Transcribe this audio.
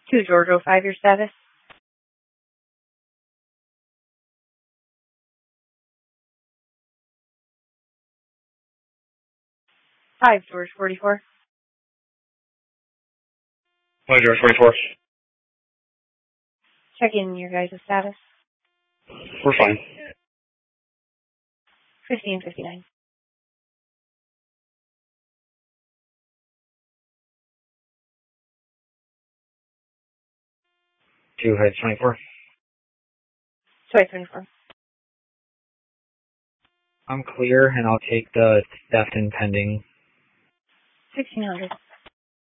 2 George 05, your status. 5 George 44. 1 George 44. Check in your guys' status. We're fine. 1559. 2 Heads 24. 24. I'm clear, and I'll take the theft and pending. 1600.